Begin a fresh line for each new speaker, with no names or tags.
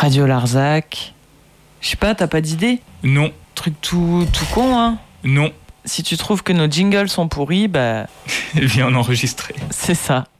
Radio Larzac. Je sais pas, t'as pas d'idée?
Non.
Truc tout con, hein?
Non.
Si tu trouves que nos jingles sont pourris, bah...
Viens en enregistrer.
C'est ça.